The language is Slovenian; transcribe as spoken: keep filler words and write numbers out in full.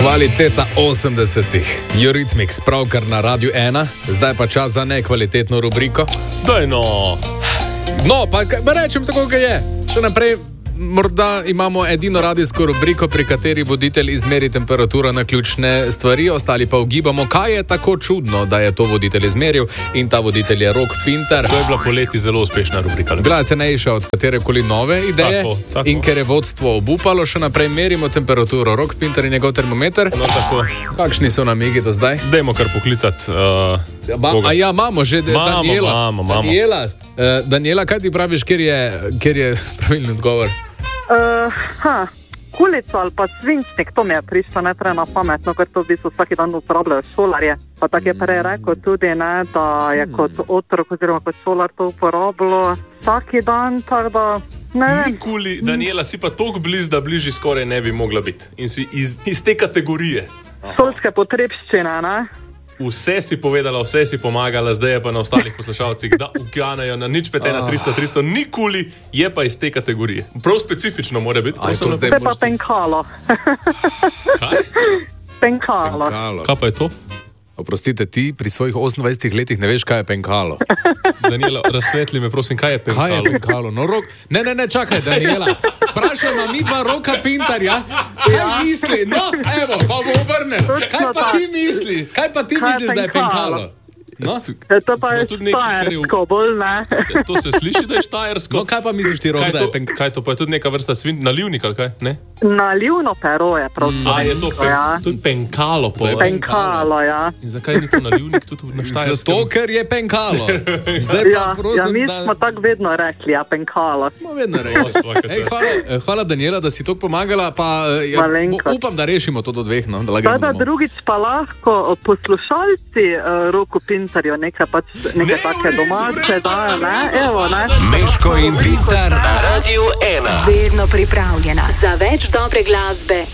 Kvaliteta osemdesetih. Eurythmics, pravkar na Radiu ena. Zdaj pa čas za nekvalitetno rubriko. Daj no. No, pa, pa rečem tako, kot je. Še naprej, morda imamo edino radijsko rubriko, pri kateri voditelj izmeri temperaturo na ključne stvari, ostali pa ugibamo, kaj je tako čudno, da je to voditelj izmeril, in ta voditelj je Rok Pintar. To je bila poleti zelo uspešna rubrika. Bila je cenejša od katerekoli nove ideje. Tako, tako. In ker je vodstvo obupalo, še naprej merimo temperaturo. Rok Pintar in njegov termometer. No, tako. Kakšni so namigi do zdaj? Dajmo kar poklicati. Uh, ba, a ja, imamo že de, mamo, Daniela. Mamo, mamo. Daniela, uh, Daniela, kaj ti praviš, kjer je, kjer je pravilni odgovor? Uh, ha, kulico ali pa svinčnik, to mi je prišlo najprej na pametno, ker to v bistvu vsaki dan uporabljajo šolarje. Pa tako je prej rekel tudi, ne, da je kot otrok oziroma kot šolar to uporabljalo vsaki dan, tako da ne vem. Nikoli, Daniela, si pa toliko blizu, da bližji skoraj ne bi mogla biti. In si iz, iz te kategorije. Šolske potrebščine, ne? Vse si povedala, vse si pomagala, zdaj je pa na ostalih poslušalcih, da uganejo na nič pet ena tristo tristo, nikoli je pa iz te kategorije. Prav specifično mora biti. Aj, to zdaj je pa penkalo. Kaj? Penkalo. Penkalo. Kaj pa je to? Oprostite, ti pri svojih osemindvajsetih letih ne veš, kaj je penkalo. Daniela, razsvetli me, prosim, kaj je penkalo? Kaj je penkalo? No, rok... Ne, ne, ne, čakaj, Daniela. Vprašajmo mi dva Roka Pintarja, kaj ja. misli? No, evo, pa bo obrnem. Kaj pa ti misliš? Kaj pa ti Kaj misliš, da je penkalo? No? To pa je štajersko bolj, ne? To se sliši, da je štajersko. No, kaj pa misliš ti, Rok, kaj da to, je penkalo? Kaj to pa je tudi neka vrsta svin, nalivnik ali kaj? Ne? Nalivno pero je prav. Mm. A je to pen, ja. to je penkalo? Po, je Penkalo, ja. In zakaj ni to nalivnik tudi na štajerskem? Zato, ker je penkalo. Zdaj pa Ja, prosim, ja, mi da... smo tako vedno rekli, ja, penkalo. Smo vedno rekli. Ej, hvala, hvala, Daniela, da si to pomagala, pa ja, Malenkost. upam, da rešimo to do dveh. No, da Da, da drugič pa lahko poslušalci uh, Roku Pintarju nekaj, pač, nekaj ne, take domače dajo, ne? Evo, ne? Meško in Pintar na Radiu ena. Vedno pripravljena za več dobre glasbe.